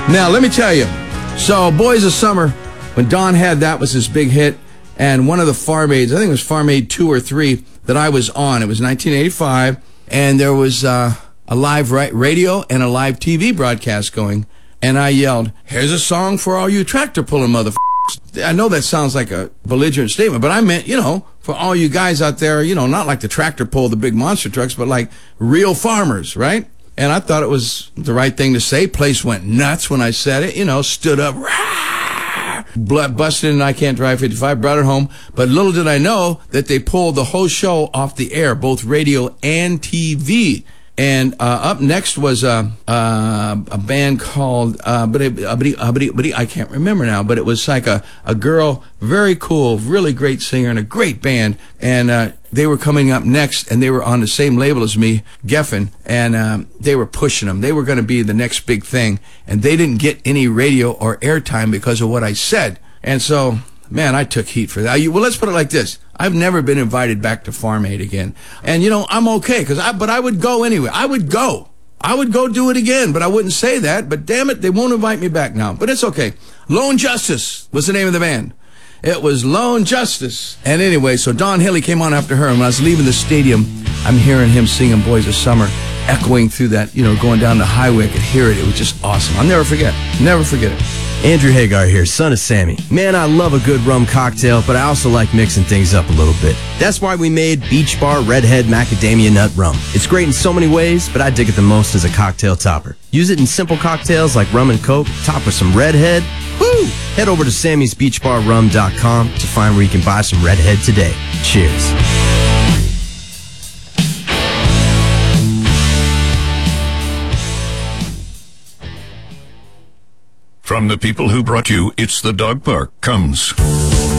Now, let me tell you. So, Boys of Summer, when Don had that was his big hit, and one of the Farm Aids, I think it was Farm Aid 2 or 3 that I was on. It was 1985, and there was a live radio and a live TV broadcast going, and I yelled, "Here's a song for all you tractor-pulling motherfuckers." I know that sounds like a belligerent statement, but I meant, for all you guys out there, not like the tractor pull the big monster trucks, but like real farmers, right? And I thought it was the right thing to say. Place went nuts when I said it, stood up, rah, blood busted, and I Can't Drive 55, brought it home. But little did I know that they pulled the whole show off the air, both radio and TV. And up next was a band called I can't remember now, but it was like a girl, very cool, really great singer, and a great band. And they were coming up next, and they were on the same label as me, Geffen, and they were pushing them. They were going to be the next big thing, and they didn't get any radio or airtime because of what I said. And so, man, I took heat for that. Well, let's put it like this. I've never been invited back to Farm Aid again. And, I'm okay, but I would go anyway. I would go do it again, but I wouldn't say that. But damn it, they won't invite me back now. But it's okay. Lone Justice was the name of the band. It was Lone Justice. And anyway, so Don Hilly came on after her, and when I was leaving the stadium, I'm hearing him singing Boys of Summer, echoing through that, going down the highway. I could hear it. It was just awesome. I'll never forget it. Andrew Hagar here, son of Sammy. Man, I love a good rum cocktail, but I also like mixing things up a little bit. That's why we made Beach Bar Redhead Macadamia Nut Rum. It's great in so many ways, but I dig it the most as a cocktail topper. Use it in simple cocktails like rum and coke, top with some Redhead. Woo! Head over to sammysbeachbarrum.com to find where you can buy some Redhead today. Cheers. From the people who brought you It's the Dog Park comes